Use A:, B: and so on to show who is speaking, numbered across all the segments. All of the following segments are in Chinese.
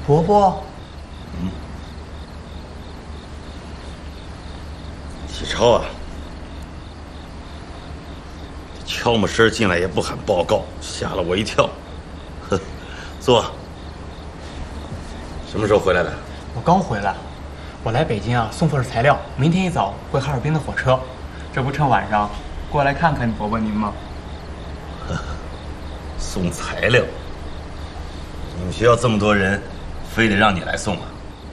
A: 伯伯，
B: 启超啊，悄没声进来也不喊报告，吓了我一跳。呵，坐。什么时候回来的？
A: 我刚回来，我来北京啊，送份材料，明天一早回哈尔滨的火车，这不趁晚上过来看看伯伯您吗？
B: 送材料？你们学校这么多人，非得让你来送啊？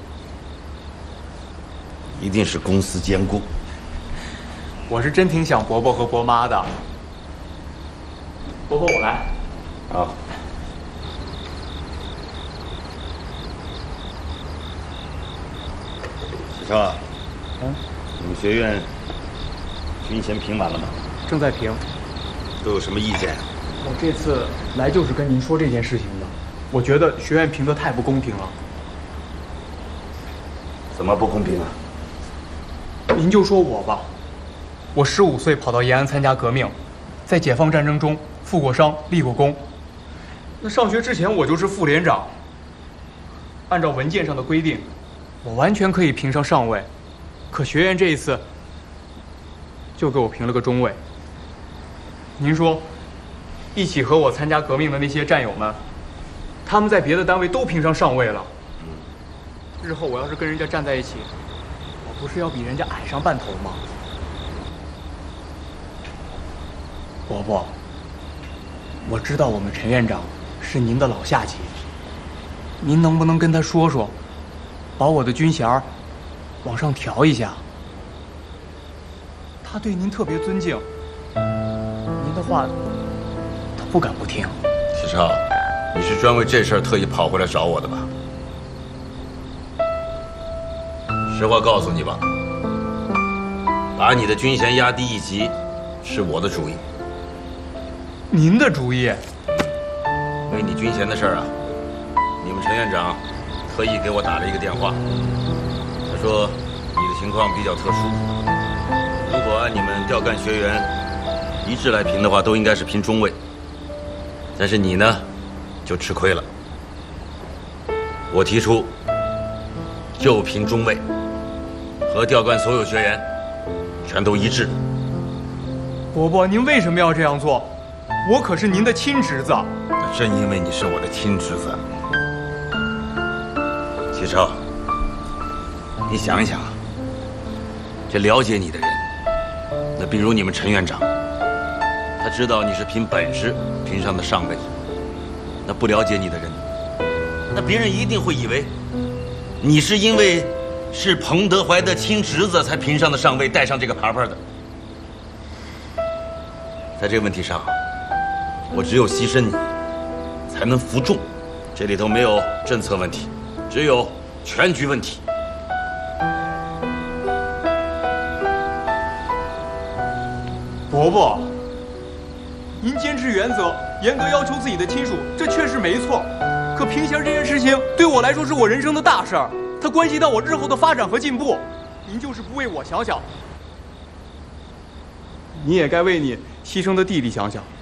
B: 一定是公私兼顾。
A: 我是真挺想伯伯和伯妈的。伯伯，我来。
B: 啊。启超啊，你们学院军衔评完了吗？
A: 正在评。
B: 都有什么意见？
A: 我这次来就是跟您说这件事情的。我觉得学院评得太不公平了。
B: 怎么不公平啊？
A: 您就说我吧，我15岁跑到延安参加革命，在解放战争中负过伤、立过功。那上学之前我就是副连长，按照文件上的规定，我完全可以评上上尉，可学院这一次就给我评了个中尉。您说，一起和我参加革命的那些战友们，他们在别的单位都评上上尉了。日后我要是跟人家站在一起，我不是要比人家矮上半头吗？伯伯，我知道我们陈院长是您的老下级，您能不能跟他说说，把我的军衔往上调一下？他对您特别尊敬，您的话他不敢不听。
B: 启超，你是专为这事儿特意跑回来找我的吧？实话告诉你吧，把你的军衔压低1级，是我的主意。
A: 您的主意？
B: 为你军衔的事儿啊，你们陈院长特意给我打了一个电话，他说你的情况比较特殊，如果按你们调干学员一致来评的话，都应该是评中尉，但是你呢，就吃亏了。我提出就评中尉，和调干所有学员全都一致。
A: 伯伯，您为什么要这样做？我可是您的亲侄子。
B: 正因为你是我的亲侄子，启超，你想一想，这了解你的人，那比如你们陈院长，他知道你是凭本事评上的上尉，那不了解你的人，那别人一定会以为你是因为是彭德怀的亲侄子才评上的上尉，带上这个牌牌的。在这个问题上，我只有牺牲你，才能服众。这里头没有政策问题，只有全局问题。
A: 伯伯，您坚持原则，严格要求自己的亲属，这确实没错。可评衔这件事情对我来说是我人生的大事儿，它关系到我日后的发展和进步。您就是不为我想想，你也该为你牺牲的弟弟想想。